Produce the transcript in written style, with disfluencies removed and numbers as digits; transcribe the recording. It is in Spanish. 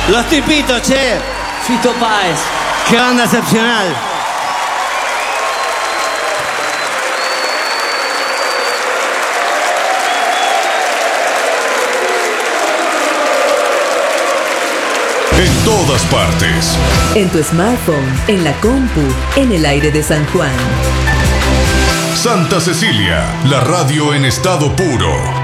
Los tipitos, che. Fito Páez. Qué banda excepcional. En todas partes. En tu smartphone, en la compu, en el aire de San Juan. Santa Cecilia, la radio en estado puro.